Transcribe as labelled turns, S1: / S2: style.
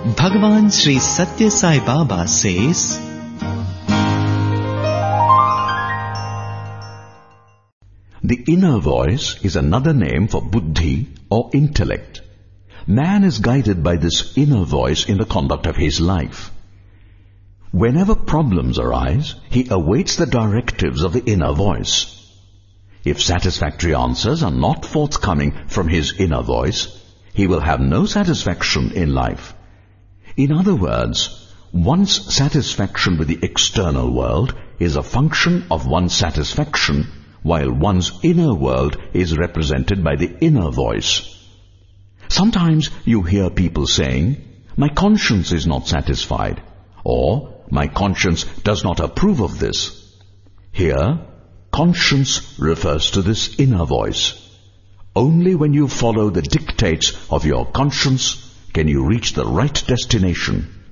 S1: Bhagavan Sri Satya Sai Baba says,
S2: the inner voice is another name for buddhi or intellect. Man is guided by this inner voice in the conduct of his life. Whenever problems arise, he awaits the directives of the inner voice. If satisfactory answers are not forthcoming from his inner voice, he will have no satisfaction in life. In other words, one's satisfaction with the external world is a function of one's satisfaction, while one's inner world is represented by the inner voice. Sometimes you hear people saying, my conscience is not satisfied, or my conscience does not approve of this. Here, conscience refers to this inner voice. Only when you follow the dictates of your conscience can you reach the right destination.